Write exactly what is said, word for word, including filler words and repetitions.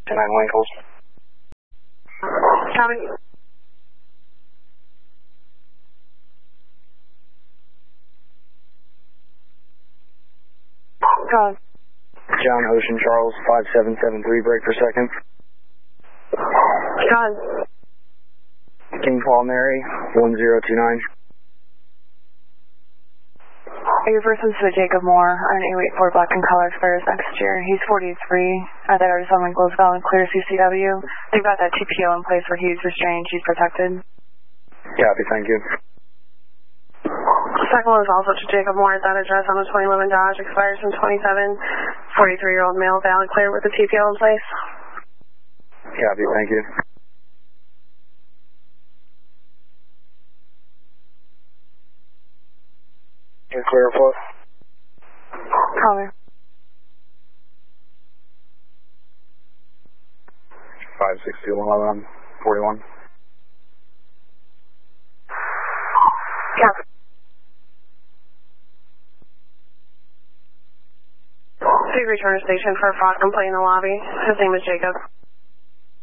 nine Winkles. Copy. Go on. John Ocean Charles, five seven seven three, break per second. Go on. King Paul Mary, one zero two nine. Your person's to Jacob Moore on eight eight four Black and Color expires next year. He's forty-three. Uh, that already on Winkles, valid clear C C W. They've got that T P O in place where he's restrained, she's protected. Copy, thank you. Second one is also to Jacob Moore at that address on the twenty eleven Dodge, expires in twenty-seven. forty-three-year-old male, valid clear with the T P O in place. Copy, thank you. Clear report. Caller. five six two one eleven forty-one. Yeah. Please return to station for a fraud complaint in the lobby. His name is Jacob.